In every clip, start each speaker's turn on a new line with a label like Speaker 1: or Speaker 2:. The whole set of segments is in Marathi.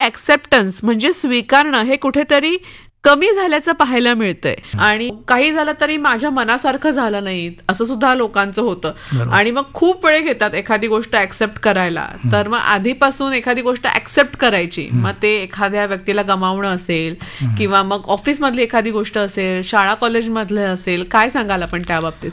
Speaker 1: ऍक्सेप्टन्स म्हणजे स्वीकारणं हे कुठेतरी कमी झाल्याचं पाहायला मिळतंय. आणि काही झालं तरी माझ्या मनासारखं झालं नाही असं सुद्धा लोकांचं होतं. आणि मग खूप वेळ घेतात एखादी गोष्ट ऍक्सेप्ट करायला. तर मग आधीपासून एखादी गोष्ट ऍक्सेप्ट करायची, मग ते एखाद्या व्यक्तीला गमावणं असेल किंवा मग ऑफिसमधली एखादी गोष्ट असेल, शाळा कॉलेजमधलं असेल, काय सांगाल आपण त्या बाबतीत?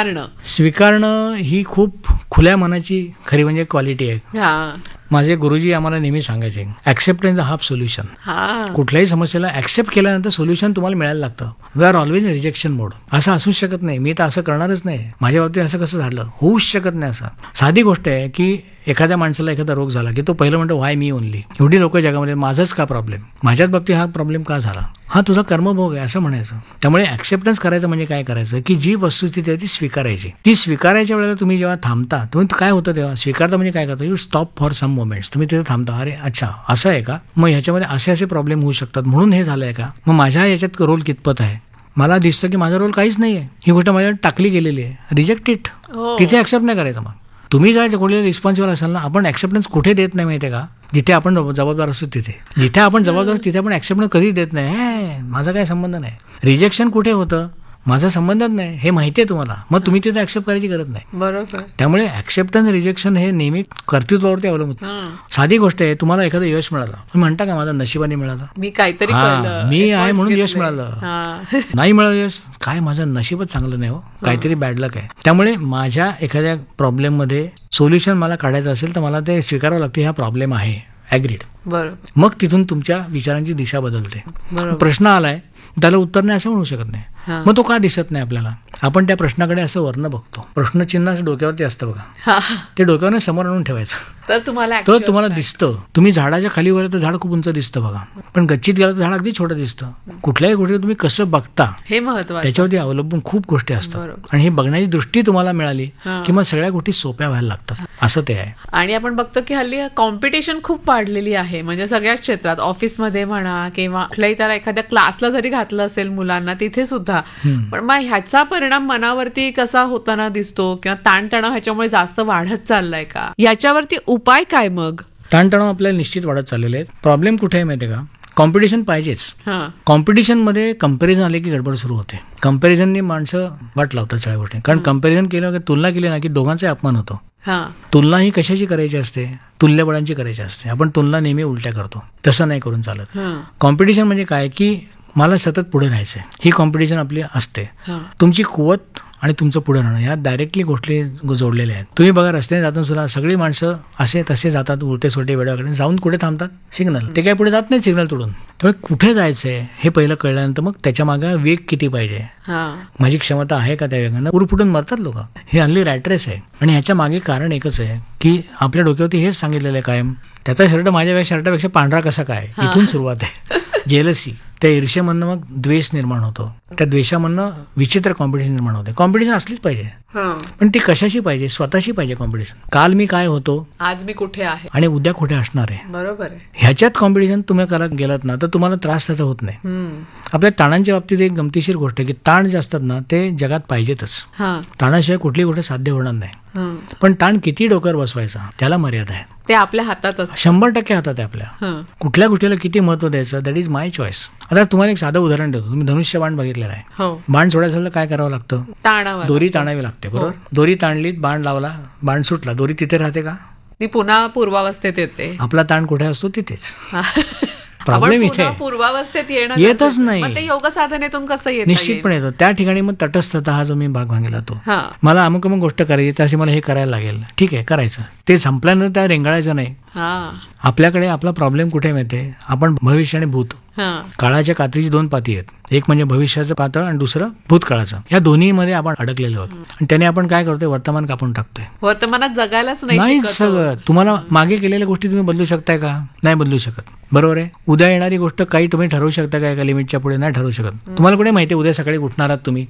Speaker 2: स्वीकारणं ही खूप खुल्या मनाची खरी म्हणजे क्वालिटी आहे. माझे गुरुजी आम्हाला नेहमी सांगायचे, ऍक्सेप्टन्स द हाफ सोल्युशन. कुठल्याही समस्येला ऍक्सेप्ट केल्यानंतर सोल्युशन तुम्हाला मिळायला लागतं. We R always in rejection मोड. असं असूच शकत नाही, मी तर असं करणारच नाही, माझ्या बाबतीत असं कसं झालं, होऊच शकत नाही. असं साधी गोष्ट आहे की एखाद्या माणसाला एखादा रोग झाला की तो पहिलं म्हणतो व्हाय मी ओनली, एवढी लोक जगामध्ये, माझंच का प्रॉब्लेम, माझ्याच बाबतीत हा प्रॉब्लेम का झाला, हा तुझा कर्मभोग आहे असं म्हणायचं. त्यामुळे ऍक्सेप्टन्स करायचं म्हणजे काय करायचं की जी वस्तुस्थिती आहे ती स्वीकारायची. ती स्वीकारायच्या वेळेला तुम्ही जेव्हा थांबता तुम्ही काय होतं तेव्हा स्वीकारता म्हणजे काय करता, you stop for some moments. तुम्ही तिथे थांबता, अरे अच्छा असं आहे का, मग ह्याच्यामध्ये असे असे प्रॉब्लेम होऊ शकतात म्हणून हे झालंय का, मग माझ्या याच्यात रोल कितपत आहे, मला दिसतं की माझा रोल काहीच नाही आहे, ही गोष्ट माझ्यावर टाकली गेलेली आहे, रिजेक्ट इट. तिथे ऍक्सेप्ट नाही करायचं. मग तुम्ही जर कोणी रिस्पॉन्सिबल असाल ना, आपण ऍक्सेप्टन्स कुठे देत नाही माहिती आहे का, जिथे आपण जबाबदार असतो तिथे. जिथे आपण जबाबदार तिथे आपण ऍक्सेप्टन्स कधीच देत नाही. माझा काही संबंध नाही. रिजेक्शन कुठे होतं, माझा संबंधच नाही हे माहिती आहे तुम्हाला, मग तुम्ही तिथे ऍक्सेप्ट करायची गरज नाही.
Speaker 1: बरोबर.
Speaker 2: त्यामुळे ऍक्सेप्टन्स रिजेक्शन हे नेहमी कर्तृत्वावरती अवलंबून. साधी गोष्ट आहे, तुम्हाला एखादं यश मिळालं, तुम्ही म्हणता का माझा नशिबाने मिळालं,
Speaker 1: मी काहीतरी
Speaker 2: मी आहे म्हणून यश मिळालं, नाही मिळालं यश, काय माझं नशीबच चांगलं नाही हो, काहीतरी बॅड लक आहे. त्यामुळे माझ्या एखाद्या प्रॉब्लेम मध्ये सोल्युशन मला काढायचं असेल तर मला ते स्वीकारावं लागते, हा प्रॉब्लेम आहे, ॲग्रीड.
Speaker 1: बरोबर.
Speaker 2: मग तिथून तुमच्या विचारांची दिशा बदलते. प्रश्न आलाय त्याला उत्तर नाही असं म्हणू शकत नाही. मग तो का दिसत नाही आपल्याला, आपण त्या प्रश्नाकडे असं वर्ण बघतो, प्रश्नचिन्ह असं डोक्यावरती असतं बघा, ते डोक्यावर समोर आणून ठेवायचं, तर तुम्हाला दिसतं. तुम्ही झाडाच्या खाली वर तर झाड खूप उंच दिसतं बघा, पण गच्चीत गेलं तर झाड अगदी छोटं दिसतं. कुठल्याही गोष्टी तुम्ही कसं बघता
Speaker 1: हे महत्त्वाचं,
Speaker 2: त्याच्यावरती अवलंबून खूप गोष्टी असतात. आणि ही बघण्याची दृष्टी तुम्हाला मिळाली की मग सगळ्या गोष्टी सोप्या व्हायला लागतात, असं ते आहे.
Speaker 1: आणि आपण बघतो की हल्ली कॉम्पिटिशन खूप वाढलेली आहे, म्हणजे सगळ्याच क्षेत्रात, ऑफिसमध्ये म्हणा किंवा कुठल्याही त्याला एखाद्या क्लासला जरी घातलं असेल मुलांना तिथे सुद्धा. पण मग ह्याचा परिणाम मनावरती कसा होताना दिसतो किंवा ताणतणाव ह्याच्यामुळे जास्त वाढत चाललाय का, याच्यावरती उपाय काय? मग
Speaker 2: ताणतणाव आपल्याला निश्चित वाढत चाललेले आहेत. प्रॉब्लेम कुठे आहे माहिती आहे का, कॉम्पिटिशन पाहिजेच. कॉम्पिटिशन मध्ये कंपॅरिझन आले की गडबड सुरू होते. कंपॅरिझनने माणसं वाट लावतात सगळ्या गोष्टी, कारण कंपॅरिझन केलं, तुलना केली ना की दोघांचा अपमान होतो. तुलना ही कशाची करायची असते, तुल्यबळांची करायची असते. आपण तुलना नेहमी उलट्या करतो, तसं नाही करून चालत. कॉम्पिटिशन म्हणजे काय की मला सतत पुढे राहायचंय, ही कॉम्पिटिशन आपली असते. तुमची कुवत आणि तुमचं पुढे राहणं या डायरेक्टली गोष्टी जोडलेल्या आहेत. तुम्ही बघा रस्त्याने जाताना सुद्धा सगळी माणसं असे तसे जातात, उलटे सोटे वेळाकडे जाऊन कुठे थांबतात, सिग्नल. ते काय पुढे जात नाही सिग्नल तोडून. त्यामुळे कुठे जायचंय हे पहिलं कळल्यानंतर मग त्याच्या मागे वेग किती पाहिजे, माझी क्षमता आहे का त्या वेगानं, उरफुटून मरतात लोक. हे हल्ली रॅट रेस आहे. आणि ह्याच्या मागे कारण एकच आहे की आपल्या डोक्यावरती हेच सांगितलेलं आहे कायम, त्याचा शर्ट माझ्या शर्टापेक्षा पांढरा कसा काय, इथून सुरुवात आहे. जेलसी, त्या ईर्ष्येमधनं मग द्वेष निर्माण होतो, त्या द्वेषामधनं विचित्र कॉम्पिटिशन निर्माण होते. कॉम्पिटिशन असलीच पाहिजे, पण ती कशाशी पाहिजे, स्वतःशी पाहिजे कॉम्पिटिशन. काल मी काय होतो,
Speaker 1: आज मी कुठे आहे
Speaker 2: आणि उद्या कुठे असणार आहे.
Speaker 1: बरोबर आहे.
Speaker 2: ह्याच्यात कॉम्पिटिशन तुम्ही करत गेलात ना तर तुम्हाला त्रास त्याचा होत नाही. आपल्या ताणांच्या बाबतीत एक गमतीशीर गोष्ट आहे की ताण जे असतात ना ते जगात पाहिजेतच. ताणाशिवाय कुठली गोष्ट साध्य होणार नाही. पण ताण किती डोक्यावर बसवायचा त्याला मर्यादा आहे.
Speaker 1: ते आपल्या हातातच,
Speaker 2: 100% हातात आहे आपल्या. कुठल्या गोष्टीला किती महत्व द्यायचं, दॅट इज माय चॉईस. आता तुम्हाला एक साधं उदाहरण देतो. तुम्ही धनुष्य बाण बघितलेला आहे. बाण सोडायचं काय करावं लागतं, दोरी ताणावी लागते. बरोबर, दोरी ताणलीत, बाण लावला, बाण सुटला, दोरी तिथे राहते का, ती
Speaker 1: पुन्हा पूर्वावस्थेत येते.
Speaker 2: आपला ताण कुठे असतो तिथेच. प्रॉब्लेम इथे
Speaker 1: पूर्वावस्थेत
Speaker 2: येतच नाही.
Speaker 1: योग साधनेतून कसं येतं,
Speaker 2: निश्चितपणे येतो. त्या ठिकाणी मग तटस्थता हा जो मी भाग भांगला तो, मला अमुक अमुक गोष्ट करायची, त्याची मला हे करायला लागेल, ठीक आहे करायचं. ते संपल्यानंतर त्या रेंगाळायचं नाही. आपल्याकडे आपला प्रॉब्लेम कुठे माहितीये, आपण भविष्य आणि भूत, काळाच्या कात्रीची दोन पाती आहेत. एक म्हणजे भविष्याचं पातळ आणि दुसरं भूतकाळाचं. या दोन्ही मध्ये आपण अडकलेलो आहोत. आणि त्याने आपण काय करतोय, वर्तमान कापून टाकतोय.
Speaker 1: वर्तमानात जगायलाच नाही
Speaker 2: सगळं. तुम्हाला मागे केलेल्या गोष्टी तुम्ही बदलू शकताय का, नाही बदलू शकत. बरोबर आहे. उद्या येणारी गोष्ट काही तुम्ही ठरवू शकता का, एका लिमिटच्या पुढे नाही ठरवू शकत. तुम्हाला कुठे माहिती उद्या सकाळी उठणार आहात तुम्ही,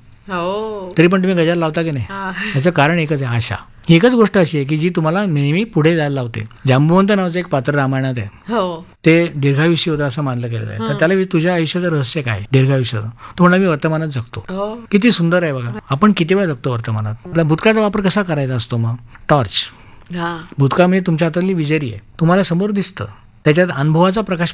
Speaker 2: तरी पण तुम्ही गजाल लावता की नाही. याचं कारण एकच आहे, आशा. एकच गोष्ट अशी आहे की जी तुम्हाला नेहमी पुढे जायला लावते. जांबुवंत नावाचं एक पात्र रामायणात आहे. ते दीर्घायुष्य होतं असं मानलं गेलं आहे. तर त्याला तुझ्या आयुष्याचं रहस्य काय, दीर्घायुष्याचं. तो म्हणा मी वर्तमानात जगतो. किती सुंदर आहे बघा. आपण किती वेळा जगतो वर्तमानात. आपल्या भूतकाळाचा वापर कसा करायचा असतो, मग टॉर्च. भूतकाळ म्हणजे तुमच्या हातातली विजेरी आहे, तुम्हाला समोर दिसतं, त्याच्यात अनुभवाचा प्रकाश